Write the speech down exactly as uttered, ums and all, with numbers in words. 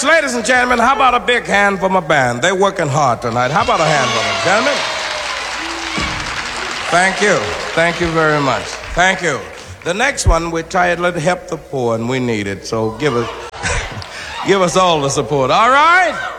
much. Ladies and gentlemen, how about a big hand for my band? They're working hard tonight. How about a hand for them, gentlemen? Thank you. Thank you very much. Thank you. The next one, we titled Help the Poor, and we need it. So give us, give us all the support. All right?